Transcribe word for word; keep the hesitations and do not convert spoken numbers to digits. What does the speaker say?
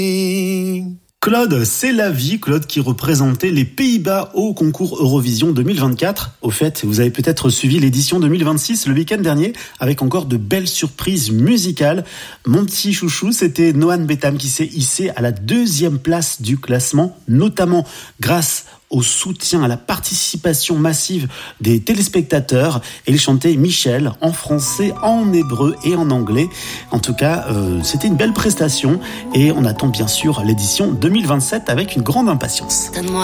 Claude, c'est la vie. Claude qui représentait les Pays-Bas au concours Eurovision deux mille vingt-quatre. Au fait, vous avez peut-être suivi l'édition deux mille vingt-six le week-end dernier avec encore de belles surprises musicales. Mon petit chouchou, c'était Nohan Betham qui s'est hissé à la deuxième place du classement, notamment grâce au soutien, à la participation massive des téléspectateurs. Et il chantait Michel en français, en hébreu et en anglais. En tout cas, euh, c'était une belle prestation et on attend bien sûr l'édition deux mille vingt-sept avec une grande impatience. Donne-moi